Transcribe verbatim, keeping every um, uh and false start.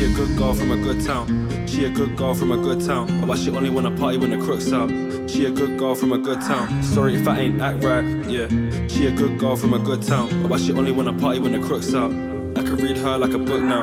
She a good girl from a good town. She a good girl from a good town. But she only wanna party when the crook's out. She a good girl from a good town. Sorry if I ain't act right, yeah. She a good girl from a good town. But she only wanna party when the crook's out. I could read her like a book now.